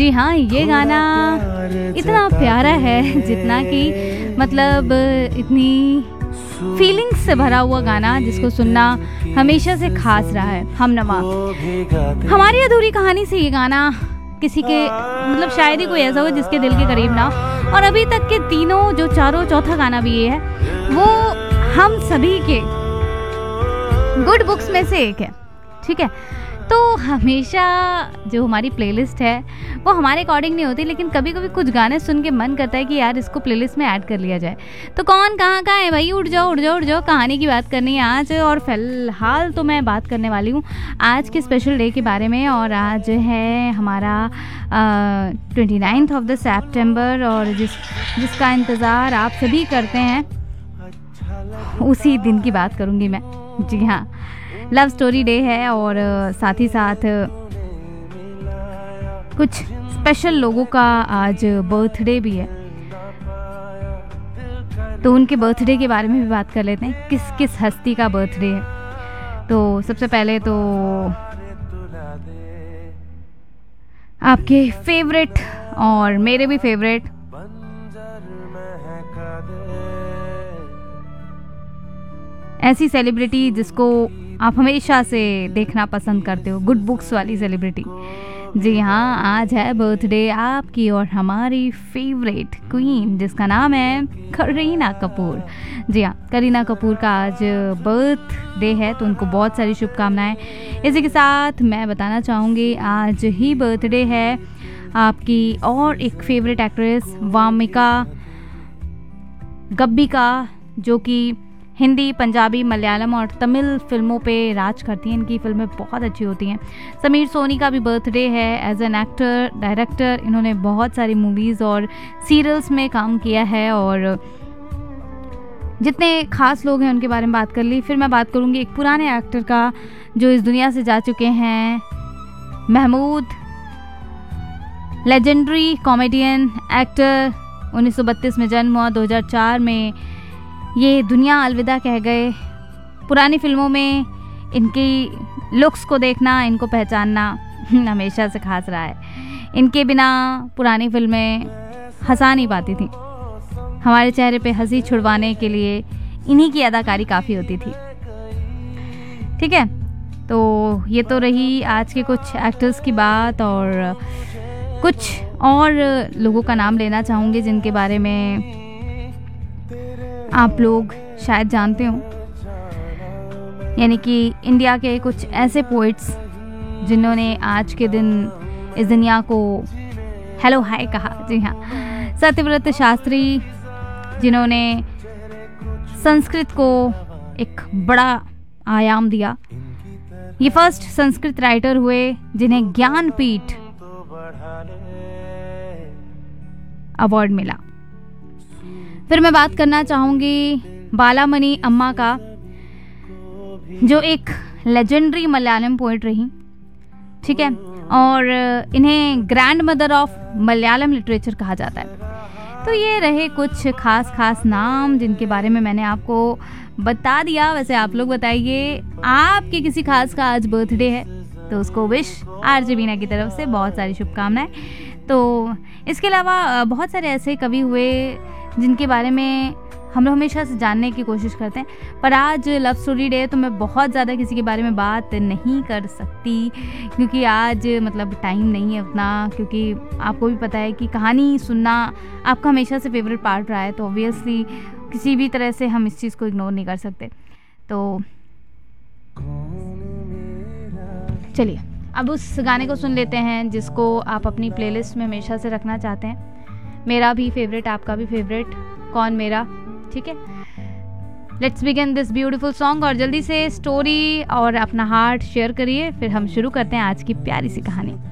जी हाँ, ये गाना इतना प्यारा है जितना कि मतलब इतनी फीलिंग्स से भरा हुआ गाना जिसको सुनना हमेशा से खास रहा है। हमनवा हमारी अधूरी कहानी से ये गाना किसी के मतलब शायद ही कोई ऐसा हो जिसके दिल के करीब ना हो। और अभी तक के तीनों जो चौथा गाना भी ये है वो हम सभी के गुड बुक्स में से एक है। ठीक है, तो हमेशा जो हमारी प्लेलिस्ट है वो हमारे अकॉर्डिंग नहीं होती, लेकिन कभी कभी कुछ गाने सुन के मन करता है कि यार इसको प्लेलिस्ट में ऐड कर लिया जाए। तो कौन कहाँ है भाई, उठ जाओ कहानी की बात करनी है आज। और फिलहाल तो मैं बात करने वाली हूँ आज के स्पेशल डे के बारे में। और आज है हमारा 29 ऑफ द सितंबर और जिसका इंतज़ार आप सभी करते हैं, उसी दिन की बात करूँगी मैं। जी हाँ, लव स्टोरी डे है और साथ ही साथ कुछ स्पेशल लोगों का आज बर्थडे भी है, तो उनके बर्थडे के बारे में भी बात कर लेते हैं, किस किस हस्ती का बर्थडे है। तो सबसे पहले तो आपके फेवरेट और मेरे भी फेवरेट ऐसी सेलिब्रिटी जिसको आप हमेशा से देखना पसंद करते हो, गुड बुक्स वाली सेलिब्रिटी। जी हाँ, आज है बर्थडे आपकी और हमारी फेवरेट क्वीन जिसका नाम है करीना कपूर। जी हाँ, करीना कपूर का आज बर्थडे है, तो उनको बहुत सारी शुभकामनाएं। इसी के साथ मैं बताना चाहूँगी आज ही बर्थडे है आपकी और एक फेवरेट एक्ट्रेस वामिका गब्बी का, जो कि हिंदी, पंजाबी, मलयालम और तमिल फिल्मों पे राज करती हैं। इनकी फिल्में बहुत अच्छी होती हैं। समीर सोनी का भी बर्थडे है। एज एन एक्टर, डायरेक्टर इन्होंने बहुत सारी मूवीज़ और सीरियल्स में काम किया है और जितने खास लोग हैं उनके बारे में बात कर ली। फिर मैं बात करूँगी एक पुराने एक्टर का जो इस दुनिया से जा चुके हैं, महमूद, लेजेंडरी कॉमेडियन एक्टर। 1932 में जन्म हुआ, 2004 में ये दुनिया अलविदा कह गए। पुरानी फिल्मों में इनकी लुक्स को देखना, इनको पहचानना हमेशा से खास रहा है। इनके बिना पुरानी फिल्में हंसा नहीं पाती थी। हमारे चेहरे पे हंसी छुड़वाने के लिए इन्हीं की अदाकारी काफ़ी होती थी। ठीक है, तो ये तो रही आज के कुछ एक्टर्स की बात। और कुछ और लोगों का नाम लेना चाहूँगी जिनके बारे में आप लोग शायद जानते हो, यानी कि इंडिया के कुछ ऐसे पोइट्स जिन्होंने आज के दिन इस दुनिया को हेलो हाय कहा। जी हाँ, सत्यव्रत शास्त्री जिन्होंने संस्कृत को एक बड़ा आयाम दिया। ये फर्स्ट संस्कृत राइटर हुए जिन्हें ज्ञानपीठ अवार्ड मिला। फिर मैं बात करना चाहूँगी बालामणि अम्मा का, जो एक लेजेंडरी मलयालम पोइट रही। ठीक है, और इन्हें grand mother of Malayalam literature कहा जाता है। तो ये रहे कुछ खास नाम जिनके बारे में मैंने आपको बता दिया। वैसे आप लोग बताइए, आपके किसी खास का आज बर्थडे है तो उसको विश आरजे बीना की तरफ से बहुत सारी शुभकामनाएं। तो इसके अलावा बहुत सारे ऐसे कवि हुए जिनके बारे में हम लोग हमेशा से जानने की कोशिश करते हैं, पर आज लव स्टोरी डे तो मैं बहुत ज़्यादा किसी के बारे में बात नहीं कर सकती क्योंकि आज मतलब टाइम नहीं है उतना। क्योंकि आपको भी पता है कि कहानी सुनना आपका हमेशा से फेवरेट पार्ट रहा है, तो ऑब्वियसली किसी भी तरह से हम इस चीज़ को इग्नोर नहीं कर सकते। तो चलिए अब उस गाने को सुन लेते हैं जिसको आप अपनी प्लेलिस्ट में हमेशा से रखना चाहते हैं। मेरा भी फेवरेट, आपका भी फेवरेट, कौन मेरा। ठीक है, let's begin this beautiful song. और जल्दी से स्टोरी और अपना हार्ट शेयर करिए, फिर हम शुरू करते हैं आज की प्यारी सी कहानी।